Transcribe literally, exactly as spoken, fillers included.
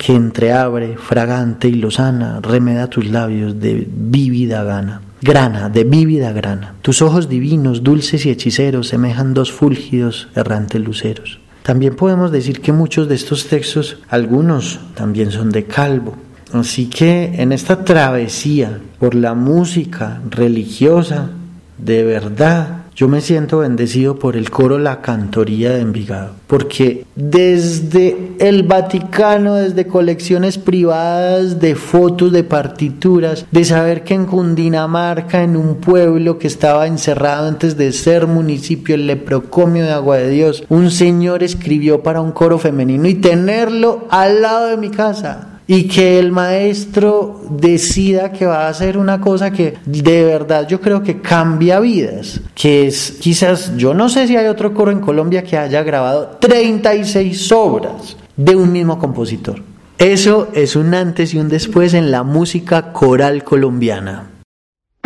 que entreabre, fragante y lozana, remeda tus labios de vívida gana. Grana, de vívida grana. Tus ojos divinos, dulces y hechiceros, semejan dos fúlgidos, errantes luceros. También podemos decir que muchos de estos textos, algunos también son de Calvo. Así que en esta travesía por la música religiosa, de verdad, yo me siento bendecido por el coro La Cantoría de Envigado, porque desde el Vaticano, desde colecciones privadas de fotos, de partituras, de saber que en Cundinamarca, en un pueblo que estaba encerrado antes de ser municipio, el Leprocomio de Agua de Dios, un señor escribió para un coro femenino y tenerlo al lado de mi casa. Y que el maestro decida que va a hacer una cosa que de verdad yo creo que cambia vidas, que es quizás, yo no sé si hay otro coro en Colombia que haya grabado treinta y seis obras de un mismo compositor. Eso es un antes y un después en la música coral colombiana.